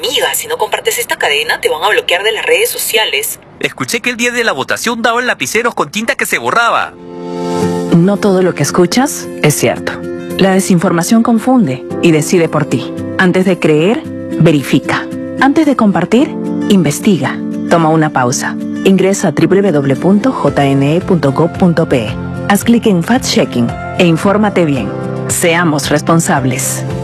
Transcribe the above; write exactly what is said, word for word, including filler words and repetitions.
Amiga, si no compartes esta cadena, te van a bloquear de las redes sociales. Escuché que el día de la votación daban lapiceros con tinta que se borraba. No todo lo que escuchas es cierto. La desinformación confunde y decide por ti. Antes de creer, verifica. Antes de compartir, investiga. Toma una pausa. Ingresa a doble u doble u doble u punto j n e punto gov punto p e. Haz clic en Fact Checking e infórmate bien. Seamos responsables.